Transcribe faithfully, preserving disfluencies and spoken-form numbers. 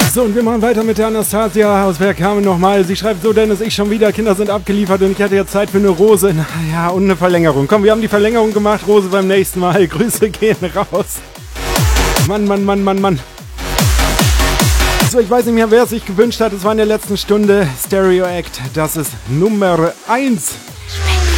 So, und wir machen weiter mit der Anastasia aus Bergkamen nochmal. Sie schreibt so, Dennis, ich schon wieder, Kinder sind abgeliefert und ich hatte jetzt Zeit für eine Rose. Ja, und eine Verlängerung. Komm, wir haben die Verlängerung gemacht. Rose beim nächsten Mal. Grüße gehen raus. Mann, Mann, Mann, Mann, Mann. So, ich weiß nicht mehr, wer es sich gewünscht hat. Es war in der letzten Stunde Stereo Act. Das ist Nummer eins.